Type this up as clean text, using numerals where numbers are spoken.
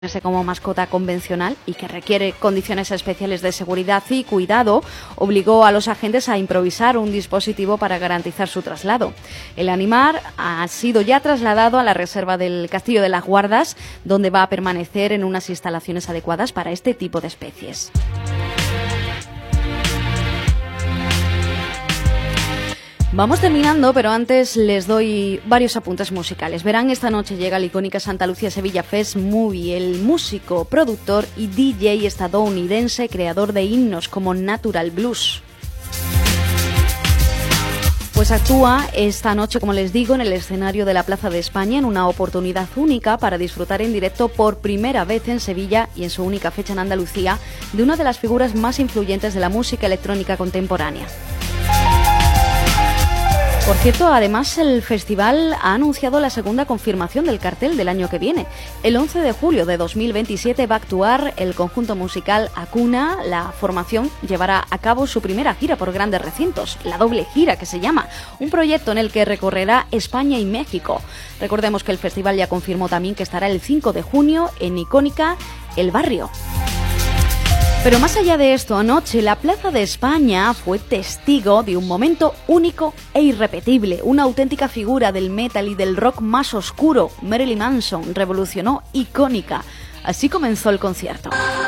como mascota convencional y que requiere condiciones especiales de seguridad y cuidado, obligó a los agentes a improvisar un dispositivo para garantizar su traslado. El animal ha sido ya trasladado a la reserva del Castillo de las Guardas, donde va a permanecer en unas instalaciones adecuadas para este tipo de especies. Vamos terminando, pero antes les doy varios apuntes musicales. Verán, esta noche llega la icónica Santa Lucía Sevilla Fest Movie, el músico, productor y DJ estadounidense, creador de himnos como Natural Blues. Pues actúa esta noche, como les digo, en el escenario de la Plaza de España, en una oportunidad única para disfrutar en directo por primera vez en Sevilla y en su única fecha en Andalucía de una de las figuras más influyentes de la música electrónica contemporánea. Por cierto, además el festival ha anunciado la segunda confirmación del cartel del año que viene. El 11 de julio de 2027 va a actuar el conjunto musical Acuna. La formación llevará a cabo su primera gira por grandes recintos, la doble gira que se llama, un proyecto en el que recorrerá España y México. Recordemos que el festival ya confirmó también que estará el 5 de junio en icónica El Barrio. Pero más allá de esto, anoche la Plaza de España fue testigo de un momento único e irrepetible. Una auténtica figura del metal y del rock más oscuro, Marilyn Manson, revolucionó Icónica. Así comenzó el concierto.